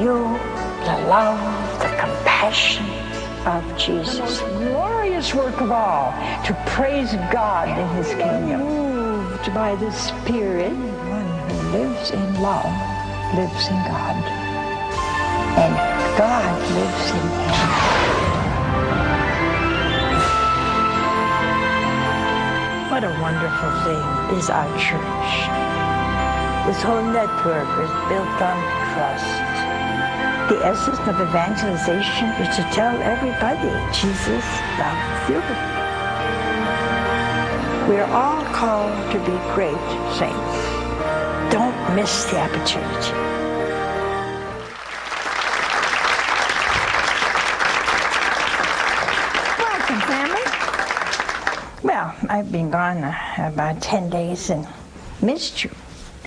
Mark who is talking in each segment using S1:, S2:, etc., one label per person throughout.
S1: you the love, the compassion of Jesus.
S2: The most glorious work of all, to praise God in His kingdom.
S1: Moved by the Spirit, one who lives in love lives in God, and God lives in him. What a wonderful thing is our church. This whole network is built on trust. The essence of evangelization is to tell everybody Jesus loves you. We're all called to be great saints. Don't miss the opportunity. Welcome, family. Well, I've been gone about 10 days and missed you.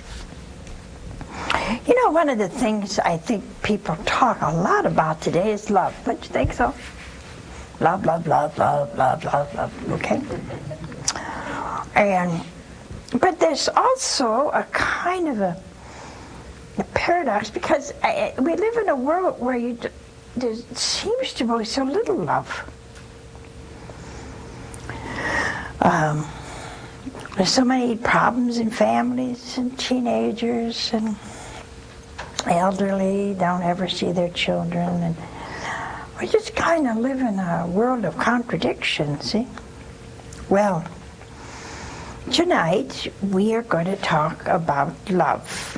S1: You know, one of the things I think people talk a lot about today is love. Don't you think so? Love, love, love, love, love, love, love. Okay? But there's also a kind of a paradox, because we live in a world where there seems to be so little love. There's so many problems in families, and teenagers and elderly don't ever see their children, and we just kind of live in a world of contradictions, see? Well, tonight we are going to talk about love.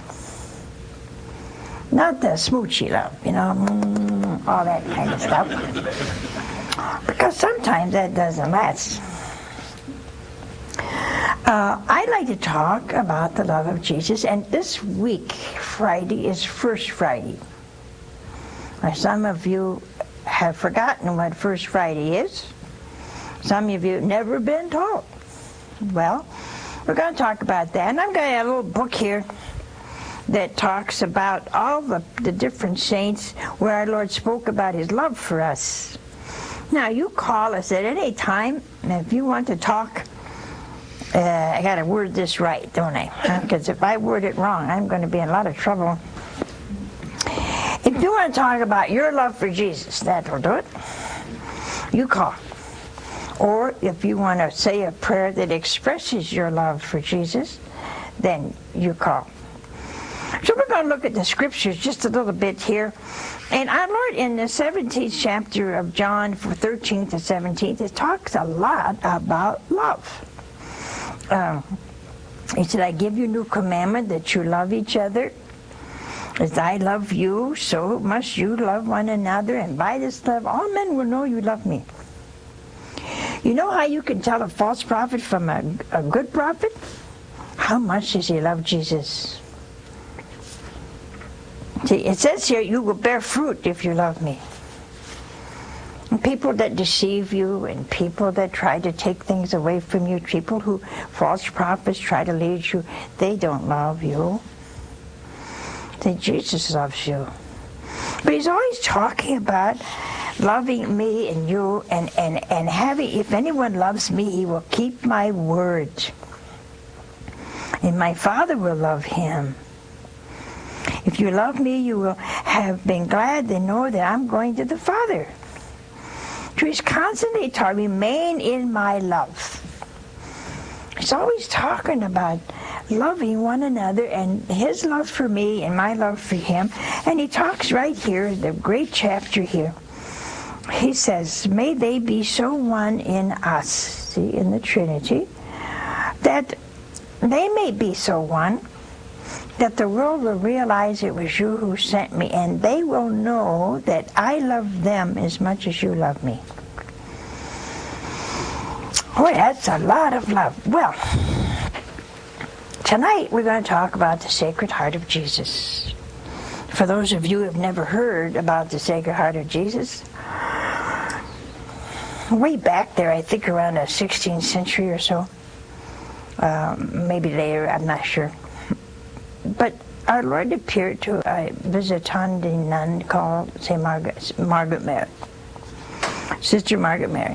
S1: Not the smoochy love, you know, all that kind of stuff. Because sometimes that doesn't last. I'd like to talk about the love of Jesus, and this week, Friday, is First Friday. Now, some of you have forgotten what First Friday is. Some of you have never been taught. Well, we're going to talk about that, and I've got a little book here that talks about all the different saints where our Lord spoke about His love for us. Now, you call us at any time, and if you want to talk, I got to word this right, don't I? Because if I word it wrong, I'm going to be in a lot of trouble. If you want to talk about your love for Jesus, that will do it. You call. Or if you want to say a prayer that expresses your love for Jesus, then you call. So we're going to look at the scriptures just a little bit here. And our Lord, in the 17th chapter of John, 13th to 17th, it talks a lot about love. He said, I give you a new commandment, that you love each other. As I love you, so must you love one another. And by this love, all men will know you love me. You know how you can tell a false prophet from a good prophet? How much does he love Jesus? See, it says here, you will bear fruit if you love me. And people that deceive you, and people that try to take things away from you, people who, false prophets, try to lead you, they don't love you. See, Jesus loves you. But He's always talking about loving me and you, and having, if anyone loves me, he will keep my word. And my Father will love him. If you love me, you will have been glad to know that I'm going to the Father. So He's constantly talking, remain in my love. He's always talking about loving one another, and His love for me and my love for Him. And He talks right here, the great chapter here. He says, may they be so one in us, see, in the Trinity, that they may be so one that the world will realize it was you who sent me, and they will know that I love them as much as you love me. Boy, that's a lot of love. Well, tonight we're going to talk about the Sacred Heart of Jesus. For those of you who have never heard about the Sacred Heart of Jesus, way back there, I think around the 16th century or so, maybe later, I'm not sure. But our Lord appeared to a Visitandi nun called St. Margaret Mary, Sister Margaret Mary.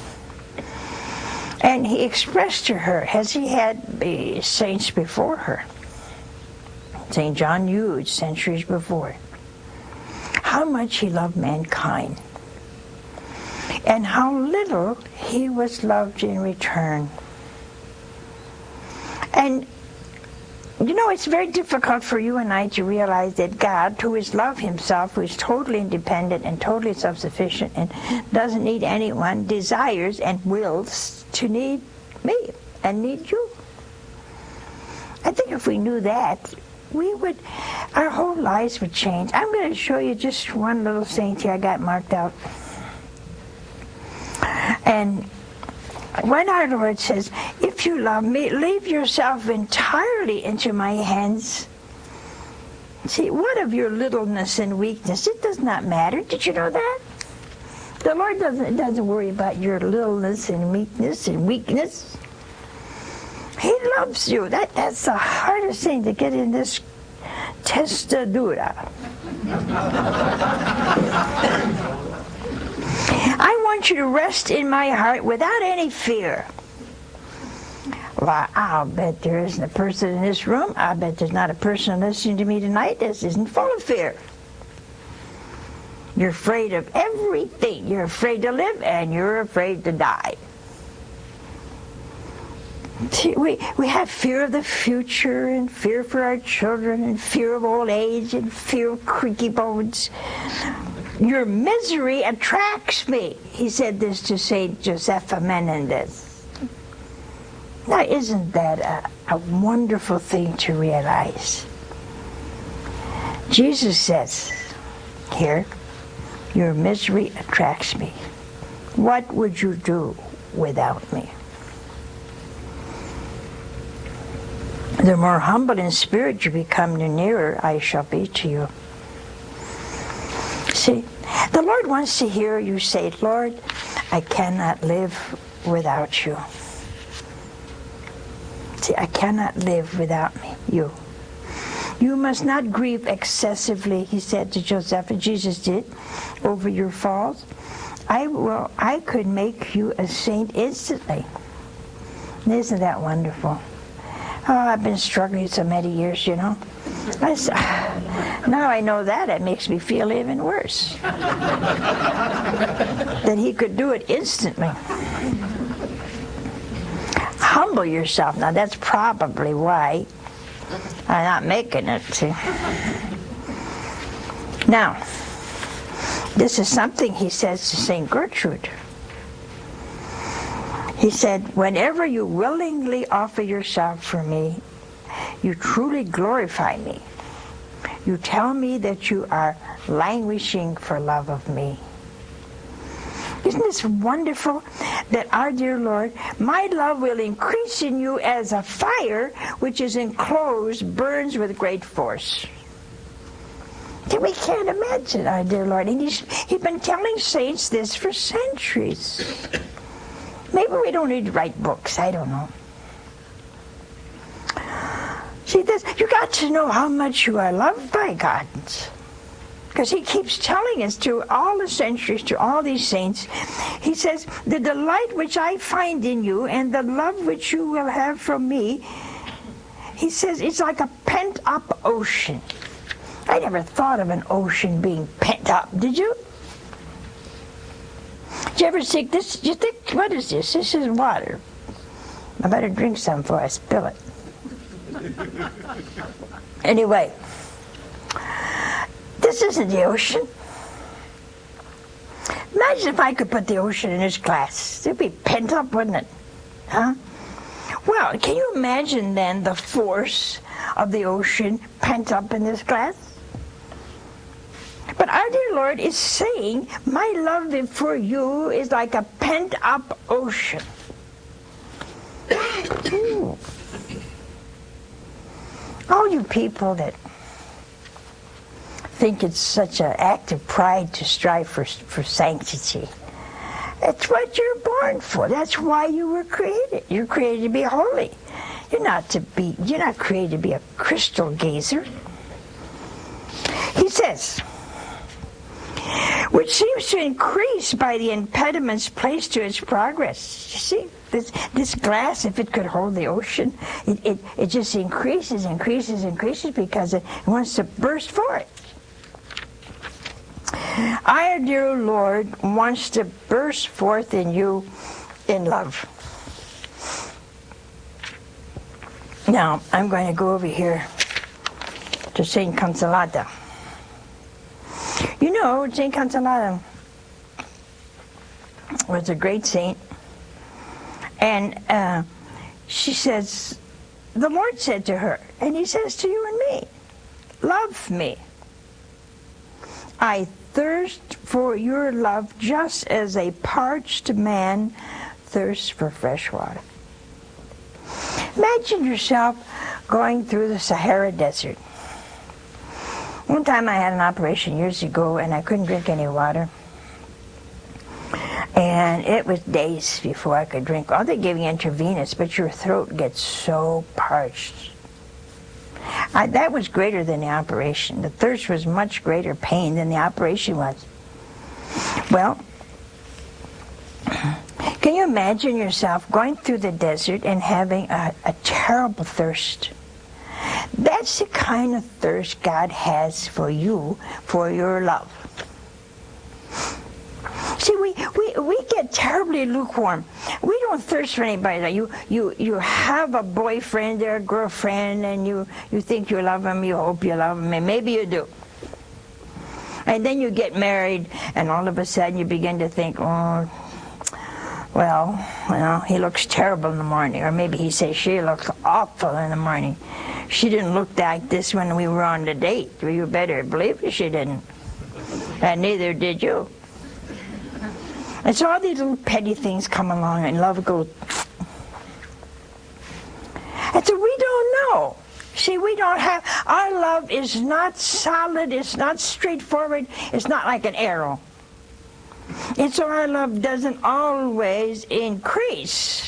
S1: And He expressed to her, as He had the saints before her, St. John Eudes, centuries before. how much he loved mankind and how little he was loved in return. And you know, it's very difficult for you and I to realize that God, who is love himself, who is totally independent and totally self-sufficient and doesn't need anyone, desires and wills to need me and need you. I think if we knew that, our whole lives would change. I'm going to show you just one little saint here I got marked out. And when our Lord says, if you love me, leave yourself entirely into my hands. See, what of your littleness and weakness? It does not matter. Did you know that? The Lord doesn't worry about your littleness and weakness and weakness. He loves you. That's the hardest thing to get in this testadura. I want you to rest in my heart without any fear. Well, I'll bet there isn't a person in this room, I bet there's not a person listening to me tonight that isn't full of fear. You're afraid of everything. You're afraid to live and you're afraid to die. See, we have fear of the future and fear for our children and fear of old age and fear of creaky bones. Your misery attracts me. He said this to Saint Josefa Menendez. Now, isn't that a wonderful thing to realize? Jesus says here, your misery attracts me. What would you do without me? The more humble in spirit you become, the nearer I shall be to you. See, the Lord wants to hear you say, Lord, I cannot live without you. See, I cannot live without you. You must not grieve excessively, he said to Joseph, and Jesus did, over your faults. I could make you a saint instantly. Isn't that wonderful? Oh, I've been struggling so many years, you know. Now I know that, it makes me feel even worse. That he could do it instantly. Humble yourself. Now that's probably why I'm not making it. See? Now, this is something he says to St. Gertrude. He said, whenever you willingly offer yourself for me, you truly glorify me. You tell me that you are languishing for love of me. Isn't this wonderful that our dear Lord, my love will increase in you as a fire which is enclosed, burns with great force. We can't imagine our dear Lord. And he's been telling saints this for centuries. Maybe we don't need to write books. I don't know. See, this, you got to know how much you are loved by God. Because he keeps telling us through all the centuries, to all these saints, he says, the delight which I find in you and the love which you will have from me, he says, it's like a pent-up ocean. I never thought of an ocean being pent up, did you? Did you ever think this? You think, what is this? This is water. I better drink some before I spill it. Anyway, this isn't the ocean. Imagine if I could put the ocean in this glass. It'd be pent up, wouldn't it? Huh? Well, can you imagine then the force of the ocean pent up in this glass? But our dear Lord is saying, my love for you is like a pent-up ocean. All you people that think it's such an act of pride to strive for sanctity, it's what you're born for. That's why you were created. You're created to be holy. You're not created to be a crystal gazer. He says, which seems to increase by the impediments placed to its progress. You see, this glass, if it could hold the ocean, it just increases because it wants to burst forth. Our dear Lord wants to burst forth in you in love. Now, I'm going to go over here to St. Consolata. You know, St. Consolata was a great saint. And she says, the Lord said to her, and he says to you and me, love me. I thirst for your love just as a parched man thirsts for fresh water. Imagine yourself going through the Sahara Desert. One time I had an operation years ago and I couldn't drink any water. And it was days before I could drink. Oh, they gave you intravenous, but your throat gets so parched. That was greater than the operation. The thirst was much greater pain than the operation was. Well, can you imagine yourself going through the desert and having a terrible thirst? That's the kind of thirst God has for you, for your love. See, we get terribly lukewarm. We don't thirst for anybody. You have a boyfriend or a girlfriend, and you think you love him, you hope you love him, and maybe you do. And then you get married, and all of a sudden you begin to think, oh, well, he looks terrible in the morning. Or maybe he says, she looks awful in the morning. She didn't look like this when we were on the date. Well, you better believe it, she didn't. And neither did you. And so all these little petty things come along and love goes. And so we don't know. See, we don't have, our love is not solid, it's not straightforward, it's not like an arrow. And so our love doesn't always increase.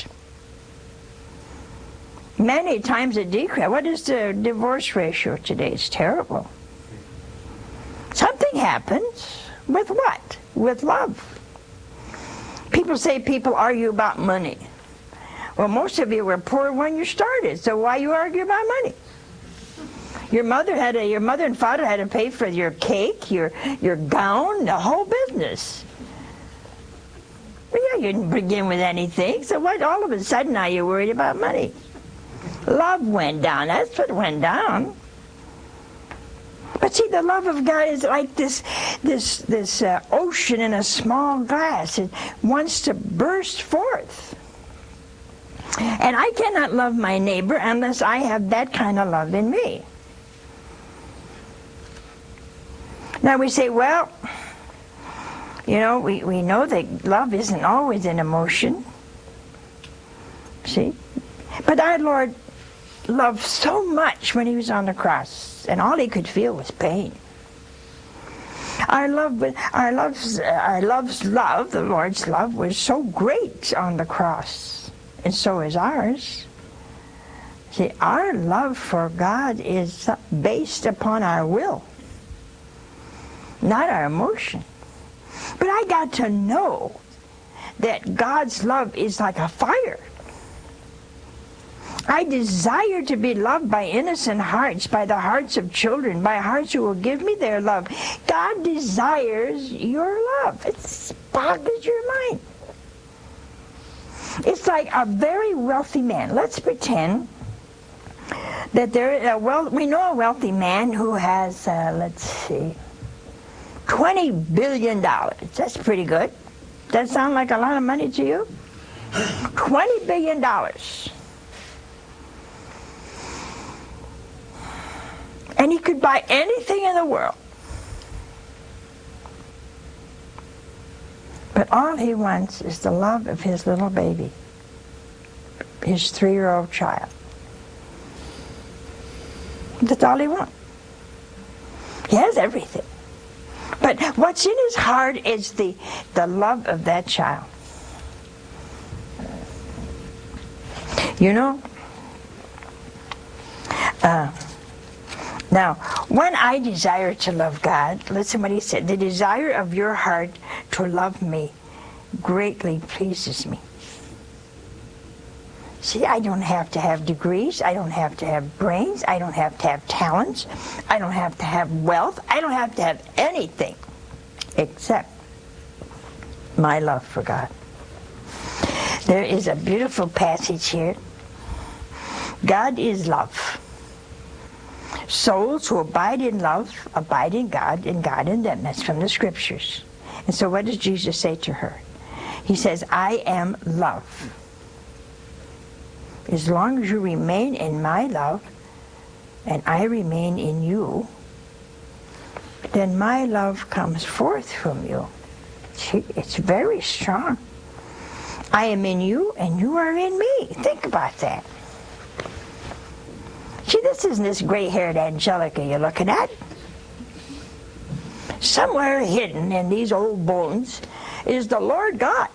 S1: Many times it decreases. What is the divorce ratio today? It's terrible. Something happens with what? With love. People say people argue about money. Well, most of you were poor when you started, so why you argue about money? Your mother and father had to pay for your cake, your gown, the whole business. Well, yeah, you didn't begin with anything, so what? All of a sudden now you're worried about money. Love went down. That's what went down. But see, the love of God is like this ocean in a small glass. It wants to burst forth. And I cannot love my neighbor unless I have that kind of love in me. Now we say, well, you know, we know that love isn't always an emotion. See? But our Lord loved so much when he was on the cross, and all he could feel was pain. Our Lord's love was so great on the cross, and so is ours. See, our love for God is based upon our will, not our emotion. But I got to know that God's love is like a fire. I desire to be loved by innocent hearts, by the hearts of children, by hearts who will give me their love. God desires your love. It boggles your mind. It's like a very wealthy man. Let's pretend that we know a wealthy man who has, let's see, $20 billion. That's pretty good. Does that sound like a lot of money to you? $20 billion. And he could buy anything in the world. But all he wants is the love of his little baby, his 3-year-old child. That's all he wants. He has everything. But what's in his heart is the love of that child. You know, now, when I desire to love God, listen what he said, the desire of your heart to love me greatly pleases me. See, I don't have to have degrees, I don't have to have brains, I don't have to have talents, I don't have to have wealth, I don't have to have anything. except my love for God. There is a beautiful passage here. God is love. Souls who abide in love abide in God, and God in them. That's from the scriptures. And so what does Jesus say to her? He says, I am love. As long as you remain in my love, and I remain in you, then my love comes forth from you. See, it's very strong. I am in you, and you are in me. Think about that. See, this isn't this gray-haired Angelica you're looking at. Somewhere hidden in these old bones is the Lord God.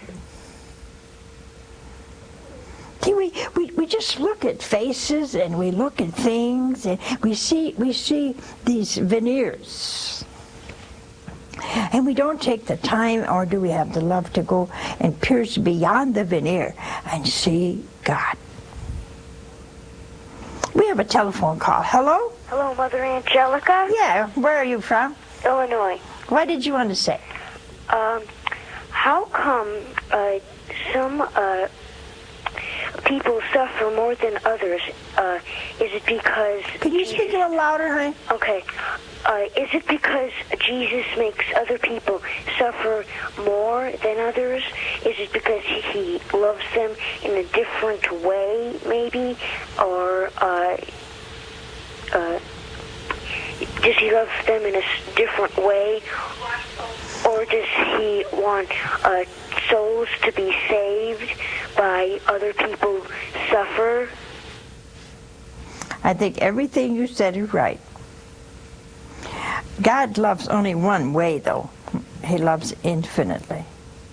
S1: See, we just look at faces and we look at things and we see these veneers. And we don't take the time, or do we have the love to go and pierce beyond the veneer and see God. We have a telephone call. Hello?
S3: Hello, Mother Angelica?
S1: Yeah, where are you from?
S3: Illinois.
S1: What did you want to say?
S3: How come some people suffer more than others? Is it because...
S1: Could you speak a little louder, honey?
S3: Okay. Is it because Jesus makes other people suffer more than others? Is it because he loves them in a different way, maybe? Or does he love them in a different way? Or does he want souls to be saved by other people suffer?
S1: I think everything you said is right. God loves only one way, though. He loves infinitely.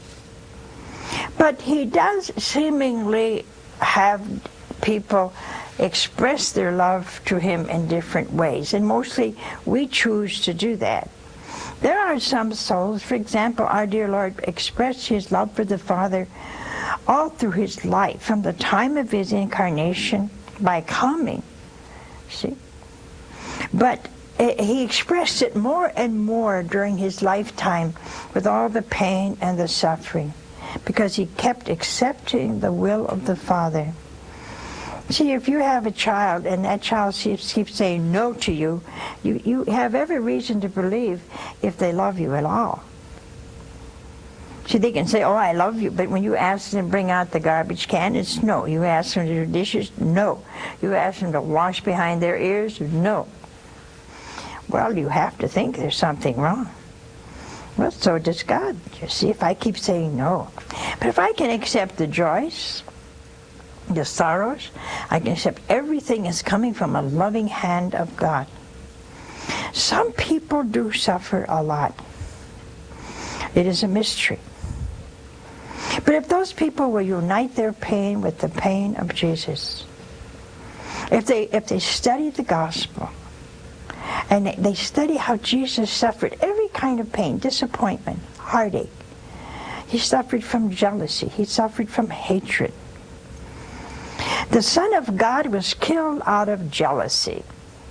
S1: But he does seemingly have people express their love to him in different ways, and mostly we choose to do that. There are some souls, for example, our dear Lord expressed his love for the Father all through his life, from the time of his incarnation by coming. See? But he expressed it more and more during his lifetime with all the pain and the suffering, because he kept accepting the will of the Father. See, if you have a child and that child keeps saying no to you, you have every reason to believe if they love you at all. See, they can say, oh, I love you, but when you ask them to bring out the garbage can, it's no. You ask them to do dishes, no. You ask them to wash behind their ears, no. Well, you have to think there's something wrong. Well, so does God. You see, if I keep saying no. But if I can accept the joys, the sorrows, I can accept everything as coming from a loving hand of God. Some people do suffer a lot. It is a mystery. But if those people will unite their pain with the pain of Jesus, if they study the gospel, and they study how Jesus suffered every kind of pain, disappointment, heartache. He suffered from jealousy. He suffered from hatred. The Son of God was killed out of jealousy.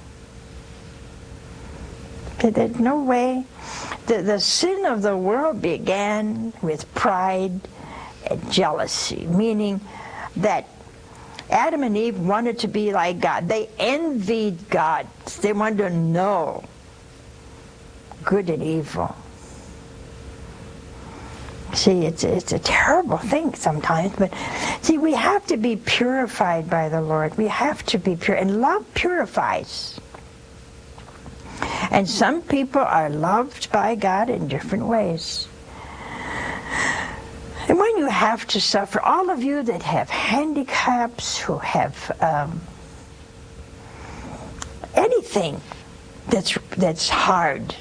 S1: There's no way. The sin of the world began with pride and jealousy, meaning that Adam and Eve wanted to be like God. They envied God. They wanted to know good and evil. See, it's a terrible thing sometimes, but see, we have to be purified by the Lord. We have to be pure, and love purifies. And some people are loved by God in different ways. And when you have to suffer, all of you that have handicaps, who have anything that's hard.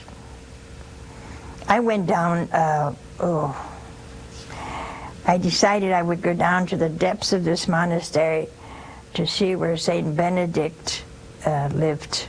S1: I went down, I decided I would go down to the depths of this monastery to see where Saint Benedict lived.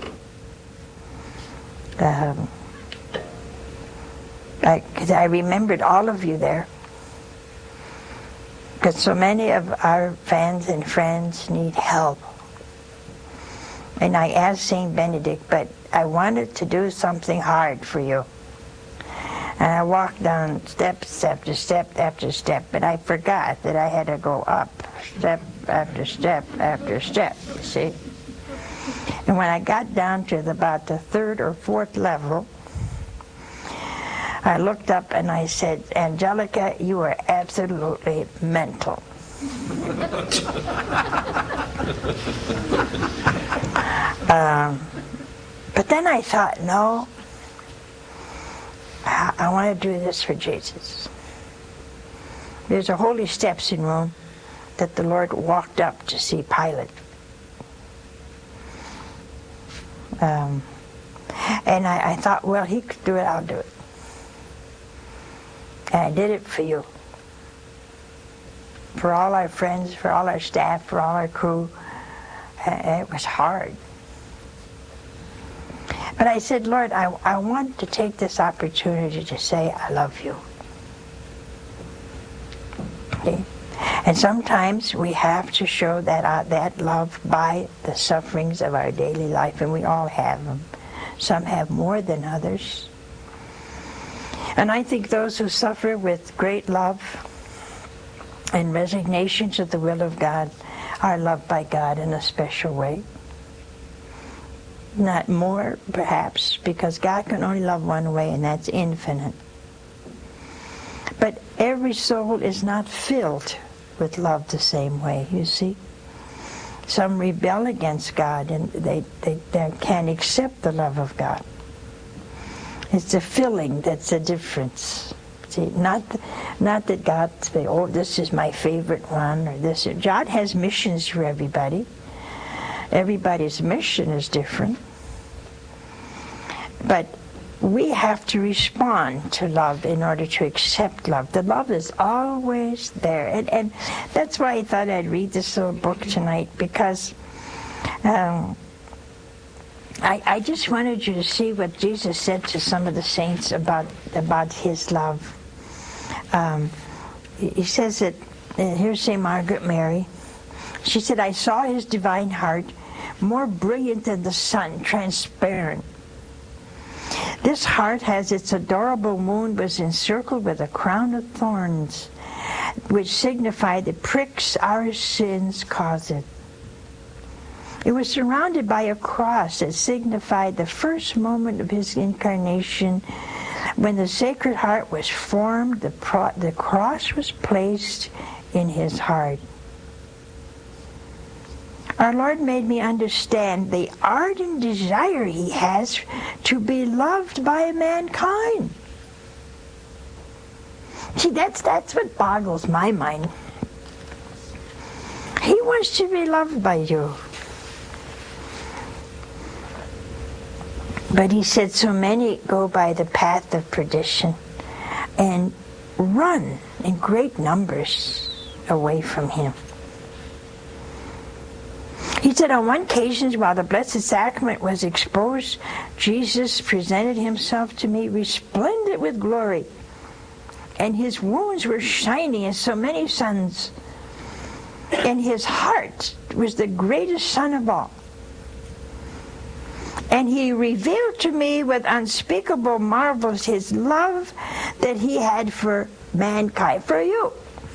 S1: I remembered all of you there, because so many of our fans and friends need help. And I asked Saint Benedict, but I wanted to do something hard for you. And I walked down steps after step after step, but I forgot that I had to go up step after step after step, you see. And when I got down to about the third or fourth level, I looked up and I said, Angelica, you are absolutely mental. But then I thought, no, I want to do this for Jesus. There's a holy steps in Rome that the Lord walked up to see Pilate. And I thought, well, he could do it, I'll do it. And I did it for you. For all our friends, for all our staff, for all our crew. It was hard. But I said, Lord, I want to take this opportunity to say, I love you. Okay? And sometimes we have to show that love by the sufferings of our daily life, and we all have them. Some have more than others. And I think those who suffer with great love and resignation to the will of God are loved by God in a special way. Not more, perhaps, because God can only love one way, and that's infinite. But every soul is not filled with love the same way, you see. Some rebel against God, and they can't accept the love of God. It's the filling that's the difference. See, not that God say, oh, this is my favorite one, or this. God has missions for everybody. Everybody's mission is different. But we have to respond to love in order to accept love. The love is always there. And that's why I thought I'd read this little book tonight, because I just wanted you to see what Jesus said to some of the saints about his love. He says that, here's St. Margaret Mary. She said, I saw his divine heart, more brilliant than the sun, transparent. This heart, as its adorable moon, was encircled with a crown of thorns, which signified the pricks our sins caused it. It was surrounded by a cross that signified the first moment of his incarnation. When the Sacred Heart was formed, the cross was placed in his heart. Our Lord made me understand the ardent desire he has to be loved by mankind. See, that's what boggles my mind. He wants to be loved by you. But he said so many go by the path of perdition and run in great numbers away from him. He said, on one occasion, while the Blessed Sacrament was exposed, Jesus presented himself to me resplendent with glory, and his wounds were shining as so many suns, and his heart was the greatest sun of all. And he revealed to me with unspeakable marvels his love that he had for mankind, for you.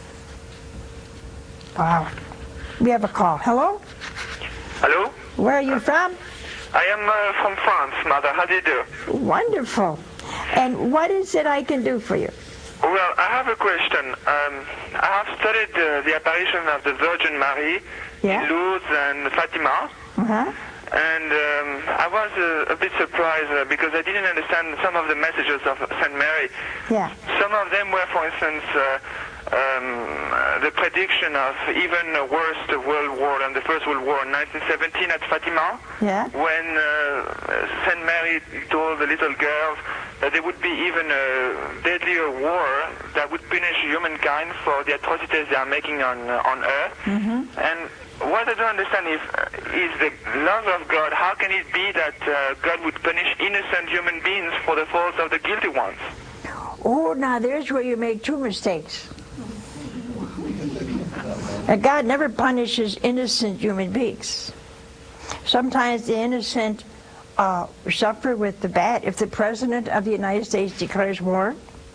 S1: Wow. We have a call. Hello?
S4: Hello?
S1: Where are you from?
S4: I am from France, Mother. How do you do?
S1: Wonderful. And what is it I can do for you?
S4: Well, I have a question. I have studied the apparition of the Virgin Mary in Lourdes and Fatima.
S1: Uh-huh.
S4: And I was a bit surprised because I didn't understand some of the messages of Saint Mary.
S1: Yeah.
S4: Some of them were, for instance, the prediction of even a worse world war than the First World War in 1917 at Fatima, when Saint Mary told the little girls that there would be even a deadlier war that would punish humankind for the atrocities they are making on Earth. Mm-hmm. And what I don't understand is the love of God. How can it be that God would punish innocent human beings for the faults of the guilty ones?
S1: Oh, now there's where you make two mistakes. God never punishes innocent human beings. Sometimes the innocent suffer with the bad. If the President of the United States declares war,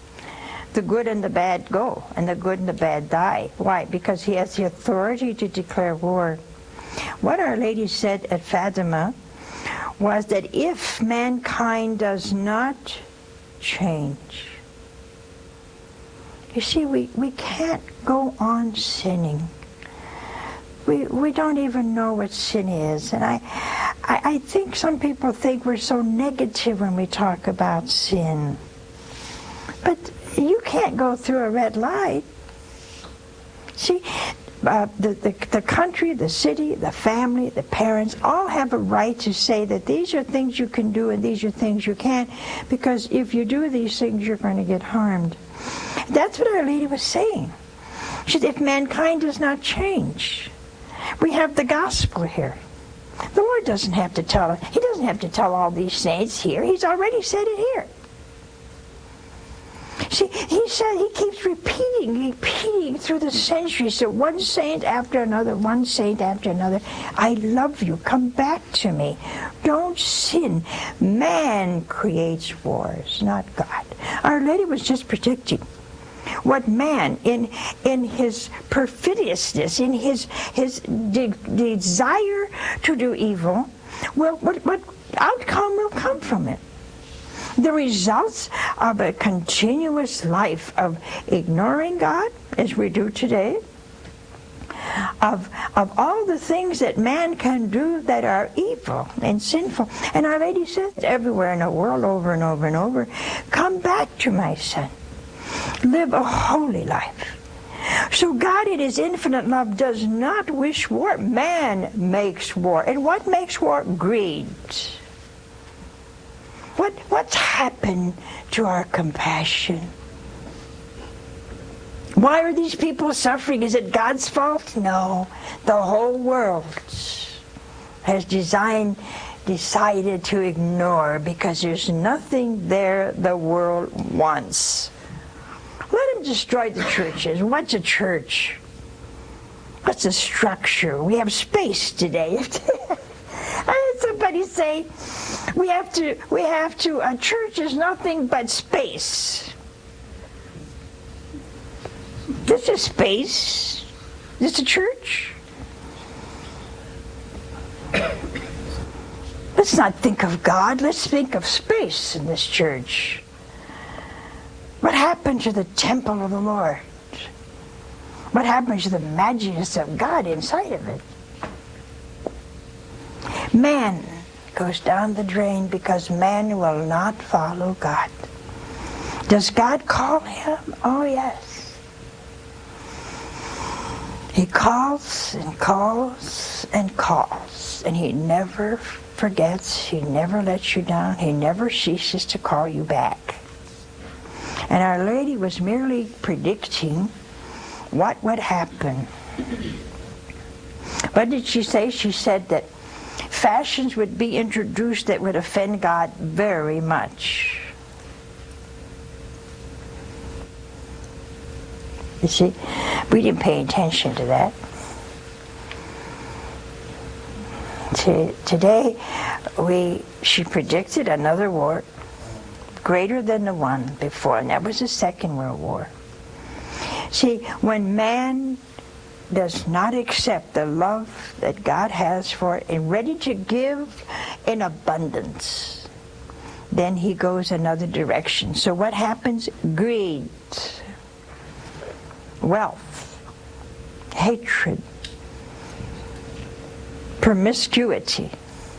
S1: the good and the bad go, and the good and the bad die. Why? Because he has the authority to declare war. What Our Lady said at Fatima was that if mankind does not change, you see, we can't go on sinning. We don't even know what sin is. And I think some people think we're so negative when we talk about sin. But you can't go through a red light. See, the country, the city, the family, the parents all have a right to say that these are things you can do and these are things you can't, because if you do these things, you're going to get harmed. That's what Our Lady was saying. She said, if mankind does not change, we have the gospel here. The Lord doesn't have to tell He doesn't have to tell all these saints here. He's already said it here. See, he said, he keeps repeating through the centuries. So one saint after another, one saint after another. I love you. Come back to me. Don't sin. Man creates wars, not God. Our Lady was just predicting what man, in his perfidiousness, in his desire to do evil, what outcome will come from it. The results of a continuous life of ignoring God, as we do today, of all the things that man can do that are evil and sinful. And Our Lady says everywhere in the world, over and over and over, come back to my son. Live a holy life. So God in His infinite love does not wish war. Man makes war. And what makes war? Greed. What's happened to our compassion? Why are these people suffering? Is it God's fault? No. The whole world has decided to ignore, because there's nothing there the world wants. Let Him destroy the churches. What's a church? What's a structure? We have space today. I had somebody say, a church is nothing but space. This is space. This is a church. Let's not think of God. Let's think of space in this church. What happened to the temple of the Lord? What happened to the majesty of God inside of it? Man goes down the drain because man will not follow God. Does God call him? Oh, yes. He calls and calls and calls, and He never forgets. He never lets you down. He never ceases to call you back. And Our Lady was merely predicting what would happen. What did she say? She said that fashions would be introduced that would offend God very much. You see, we didn't pay attention to that. Today, she predicted another war greater than the one before, and that was the Second World War. See, when man does not accept the love that God has for it and ready to give in abundance, then he goes another direction. So what happens? Greed, wealth, hatred, promiscuity.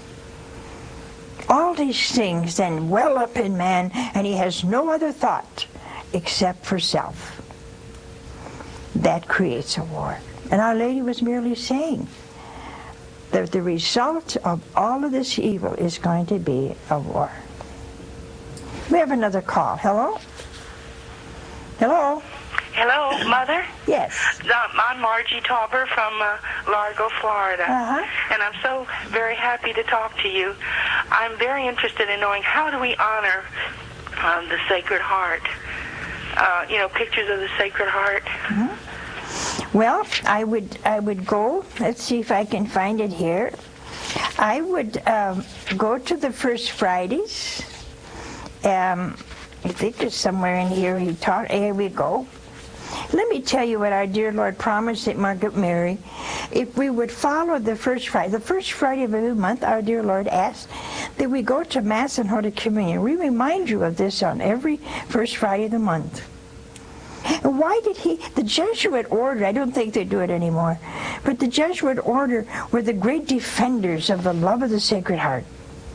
S1: All these things then well up in man, and he has no other thought except for self. That creates a war. And Our Lady was merely saying that the result of all of this evil is going to be a war. We have another call. Hello? Hello?
S5: Hello, Mother?
S1: Yes.
S5: I'm Margie Tauber from Largo, Florida. And I'm so very happy to talk to you. I'm very interested in knowing, how do we honor the Sacred Heart? Pictures of the Sacred Heart.
S1: Well, I would go, let's see if I can find it here. I would go to the First Fridays I think there's somewhere in here he taught. Here we go. Let me tell you what our dear Lord promised St. Margaret Mary. If we would follow the first Friday of every month, our dear Lord asked that we go to Mass and Holy Communion. We remind you of this on every first Friday of the month. And why did the Jesuit order, I don't think they do it anymore, but the Jesuit order were the great defenders of the love of the Sacred Heart.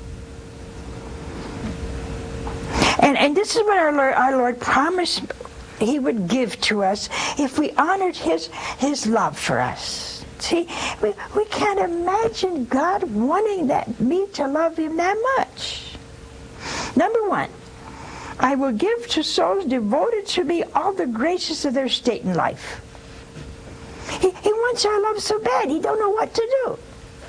S1: And this is what our Lord promised he would give to us if we honored his love for us. See, we can't imagine God wanting me to love him that much. Number one, I will give to souls devoted to me all the graces of their state in life. He wants our love so bad, he don't know what to do.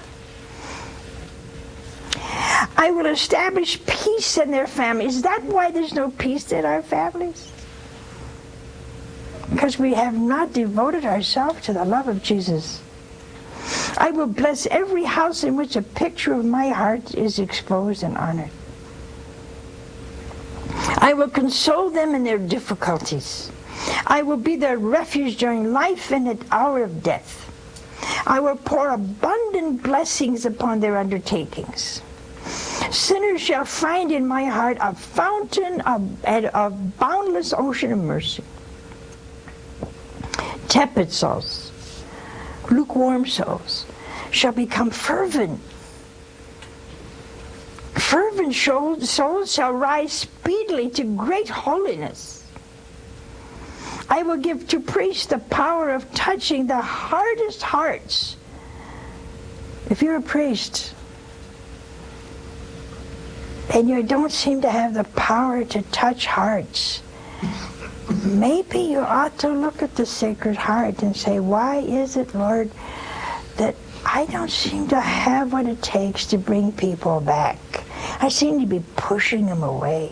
S1: I will establish peace in their families. Is that why there's no peace in our families? Because we have not devoted ourselves to the love of Jesus. I will bless every house in which a picture of my heart is exposed and honored. I will console them in their difficulties. I will be their refuge during life and at hour of death. I will pour abundant blessings upon their undertakings. Sinners shall find in my heart a fountain of boundless ocean of mercy. Tepid souls, lukewarm souls, shall become fervent. Fervent souls shall rise speedily to great holiness. I will give to priests the power of touching the hardest hearts. If you're a priest and you don't seem to have the power to touch hearts, maybe you ought to look at the Sacred Heart and say, why is it, Lord, that I don't seem to have what it takes to bring people back? I seem to be pushing them away.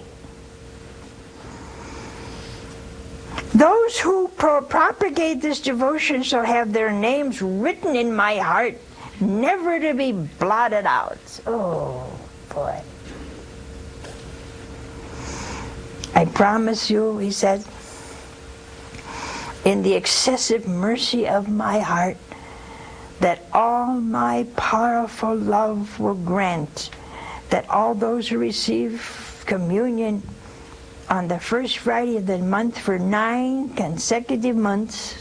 S1: Those who propagate this devotion shall have their names written in my heart, never to be blotted out. Oh, boy. I promise you, he said, in the excessive mercy of my heart, that all my powerful love will grant that all those who receive communion on the first Friday of the month for 9 consecutive months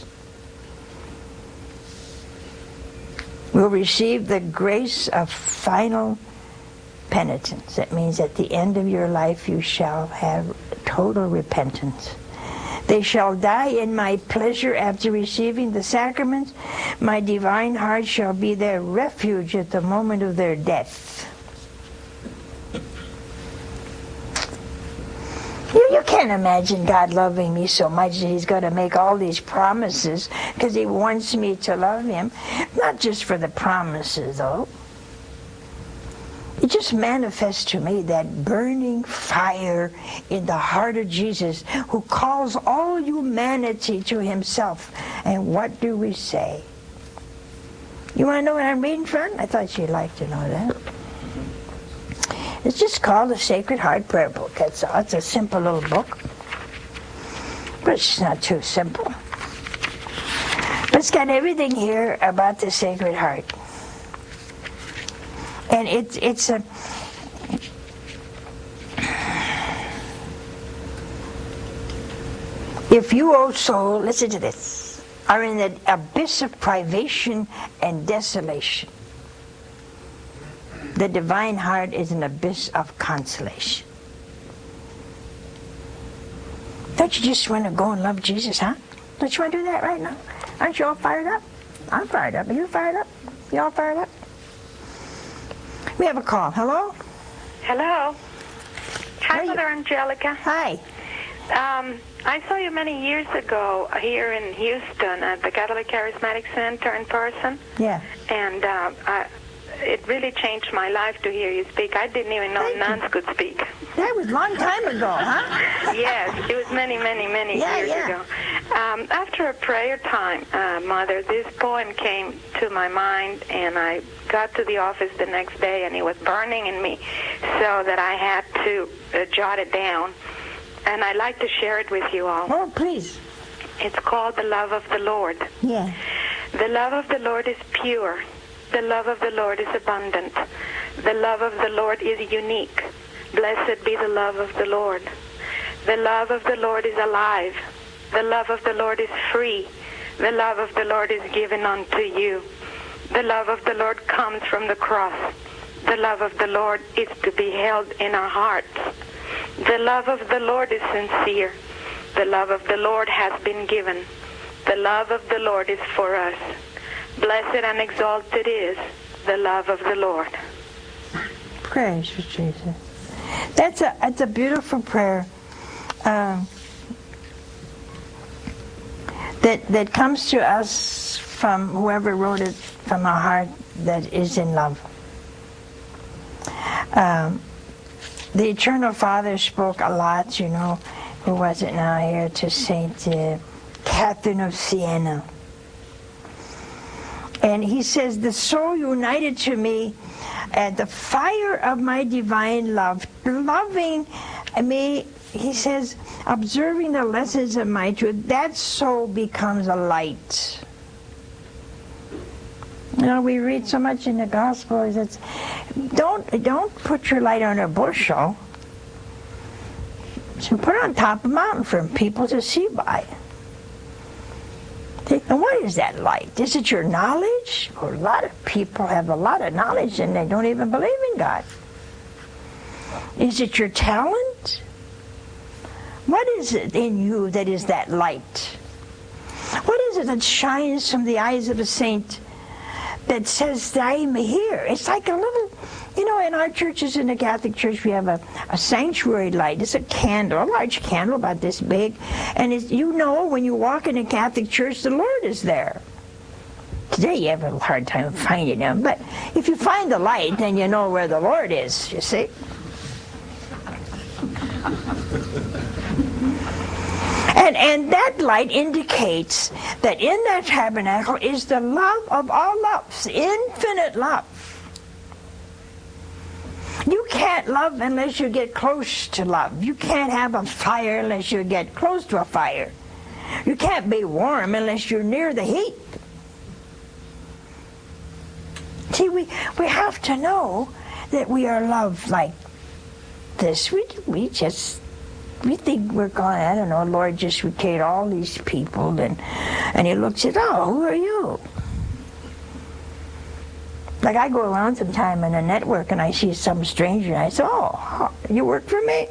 S1: will receive the grace of final penitence. That means at the end of your life you shall have total repentance. They shall die in my pleasure after receiving the sacraments. My divine heart shall be their refuge at the moment of their death. You can't imagine God loving me so much that he's going to make all these promises because he wants me to love him. Not just for the promises, though. It just manifests to me that burning fire in the heart of Jesus, who calls all humanity to himself. And what do we say? You want to know what I'm reading from? I thought you'd like to know that. It's just called the Sacred Heart Prayer Book. That's all. It's a simple little book. But it's not too simple. But it's got everything here about the Sacred Heart. And it's a... If you, O soul, listen to this, are in the abyss of privation and desolation, the divine heart is an abyss of consolation. Don't you just want to go and love Jesus, huh? Don't you want to do that right now? Aren't you all fired up? I'm fired up. Are you fired up? You all fired up? We have a call. Hello?
S6: Hello. Hi, Mother Angelica.
S1: Hi.
S6: I saw you many years ago here in Houston at the Catholic Charismatic Center in person.
S1: Yeah.
S6: And it really changed my life to hear you speak. I didn't even know nuns could speak.
S1: That was a long time ago, huh?
S6: Yes, it was many, many, many years ago. After a prayer time, Mother, this poem came to my mind, and I got to the office the next day, and it was burning in me so that I had to jot it down. and I'd like to share it with you all.
S1: Oh, please.
S6: It's called the love of the Lord.
S1: Yeah.
S6: The love of the Lord is pure. The love of the Lord is abundant. The love of the Lord is unique. Blessed be the love of the Lord. The love of the Lord is alive. The love of the Lord is free. The love of the Lord is given unto you. The love of the Lord comes from the cross. The love of the Lord is to be held in our hearts. The love of the Lord is sincere. The love of the Lord has been given. The love of the Lord is for us. Blessed and exalted is the love of the Lord.
S1: Praise you, Jesus. That's a beautiful prayer that comes to us from whoever wrote it, from a heart that is in love. The Eternal Father spoke a lot, who was it now here, to Saint Catherine of Siena. And he says, the soul united to me at the fire of my divine love, loving me, he says, observing the lessons of my truth, that soul becomes a light. We read so much in the Gospels, it's, don't put your light on a bushel. So put it on top of a mountain for people to see by. And what is that light? Is it your knowledge? Well, a lot of people have a lot of knowledge and they don't even believe in God. Is it your talent? What is it in you that is that light? What is it that shines from the eyes of a saint that says, I am here? It's like a little, in our churches, in the Catholic Church, we have a sanctuary light. It's a candle, a large candle about this big. And when you walk in a Catholic Church, the Lord is there. Today you have a hard time finding him. But if you find the light, then you know where the Lord is, you see. And that light indicates that in that tabernacle is the love of all loves, infinite love. You can't love unless you get close to love. You can't have a fire unless you get close to a fire. You can't be warm unless you're near the heat. See, we have to know that we are loved like this. We think we're going, I don't know, Lord just would create all these people, and he looks at, who are you? Like I go around sometime in a network and I see some stranger and I say, you work for me?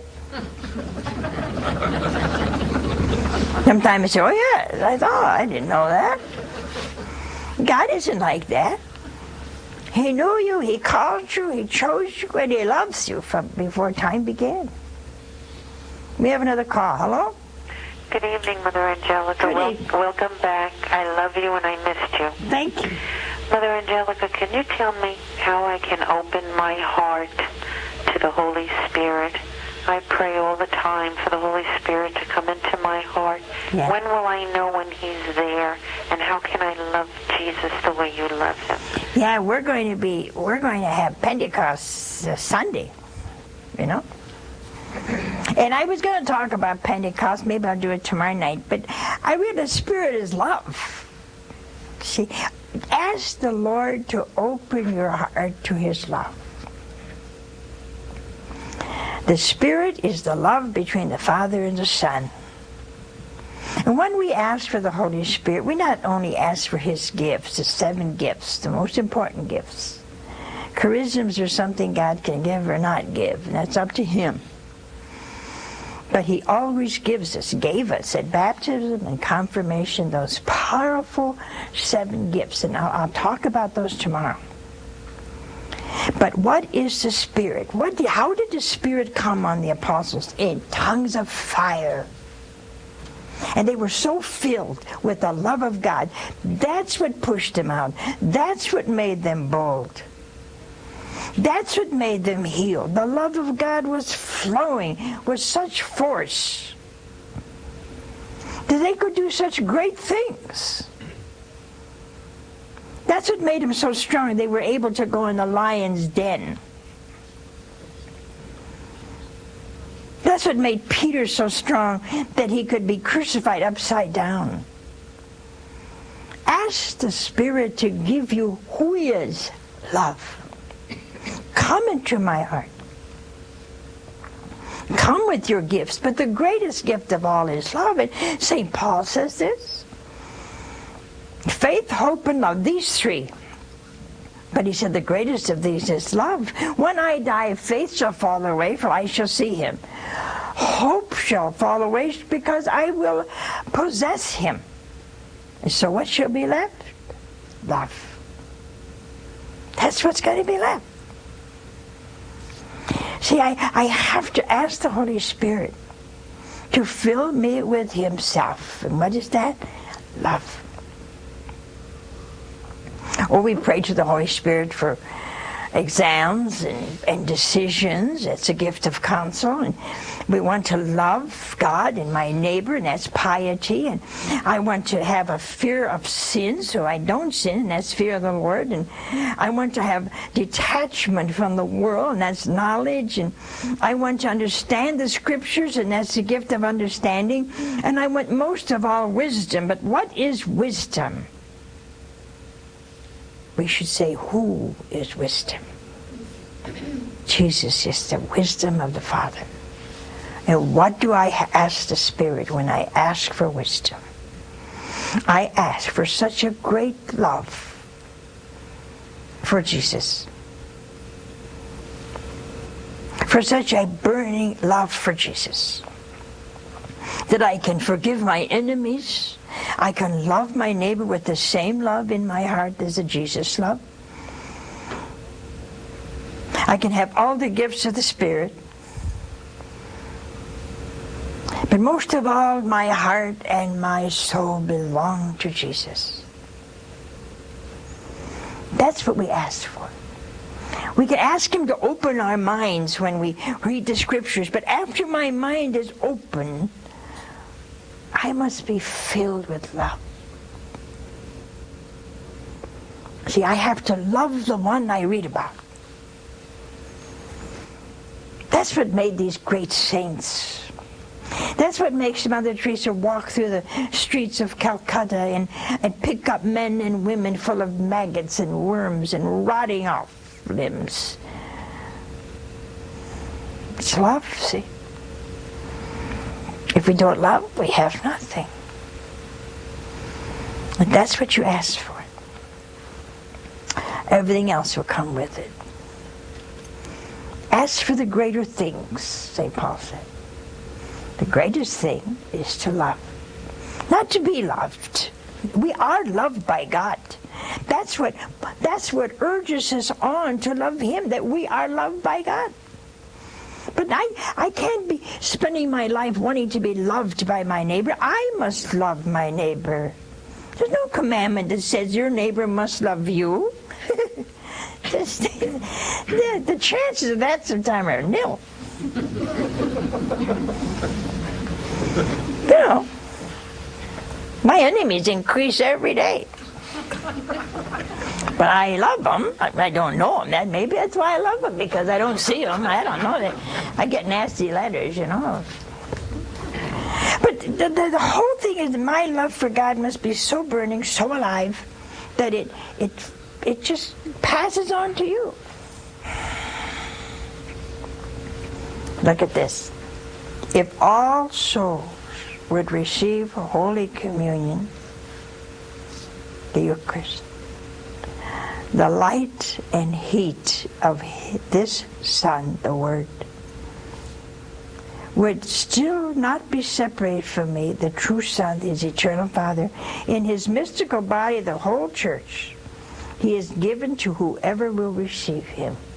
S1: Sometimes I say, yes. I thought, I didn't know that. God isn't like that. He knew you, he called you, he chose you, and he loves you from before time began. We have another call. Hello?
S7: Good evening, Mother Angelica. Welcome back. I love you and I missed you.
S1: Thank you.
S7: Mother Angelica, can you tell me how I can open my heart to the Holy Spirit? I pray all the time for the Holy Spirit to come into my heart. Yeah. When will I know when he's there? And how can I love Jesus the way you love him?
S1: Yeah, we're going to have Pentecost Sunday, And I was going to talk about Pentecost. Maybe I'll do it tomorrow night. But I read the Spirit is love. See, ask the Lord to open your heart to his love. The Spirit is the love between the Father and the Son. And when we ask for the Holy Spirit, we not only ask for his gifts, the 7 gifts, the most important gifts. Charisms are something God can give or not give, and that's up to him. But he always gave us at baptism and confirmation those powerful 7 gifts. And I'll talk about those tomorrow. But what is the Spirit? How did the Spirit come on the apostles? In tongues of fire. And they were so filled with the love of God. That's what pushed them out. That's what made them bold. That's what made them heal. The love of God was flowing with such force that they could do such great things. That's what made them so strong. They were able to go in the lion's den. The That's what made Peter so strong that he could be crucified upside down. Ask the Spirit to give you who He is, love. Come into my heart. Come with your gifts, but the greatest gift of all is love. And St. Paul says this. Faith, hope, and love, these three. But he said the greatest of these is love. When I die, faith shall fall away, for I shall see Him. Hope shall fall away, because I will possess Him. And so what shall be left? Love. That's what's going to be left. See, I have to ask the Holy Spirit to fill me with Himself. And what is that? Love. Or we pray to the Holy Spirit for exams and decisions. It's a gift of counsel. And we want to love God and my neighbor, and that's piety. And I want to have a fear of sin, so I don't sin, and that's fear of the Lord. And I want to have detachment from the world, and that's knowledge. And I want to understand the Scriptures, and that's the gift of understanding. And I want most of all wisdom. But what is wisdom? We should say, who is wisdom? Jesus is the wisdom of the Father. And what do I ask the Spirit when I ask for wisdom? I ask for such a great love for Jesus. For such a burning love for Jesus. That I can forgive my enemies. I can love my neighbor with the same love in my heart as the Jesus love. I can have all the gifts of the Spirit. But most of all, my heart and my soul belong to Jesus. That's what we ask for. We can ask Him to open our minds when we read the Scriptures, but after my mind is open, I must be filled with love. See, I have to love the one I read about. That's what made these great saints. That's what makes Mother Teresa walk through the streets of Calcutta and pick up men and women full of maggots and worms and rotting off limbs. It's love, see? If we don't love, we have nothing. And that's what you ask for. Everything else will come with it. Ask for the greater things, St. Paul said. The greatest thing is to love. Not to be loved. We are loved by God. That's what urges us on to love Him, that we are loved by God. But I can't be spending my life wanting to be loved by my neighbor. I must love my neighbor. There's no commandment that says your neighbor must love you. The chances of that sometimes are nil. You know, my enemies increase every day. But I love them. I don't know them. Maybe that's why I love them, because I don't see them. I don't know. I get nasty letters, you know. But the whole thing is, my love for God must be so burning, so alive, that it just passes on to you. Look at this. If all souls would receive Holy Communion, the Eucharist, the light and heat of this Son, the Word, would still not be separated from me, the true Son, His eternal Father. In His mystical body, the whole Church, He is given to whoever will receive Him.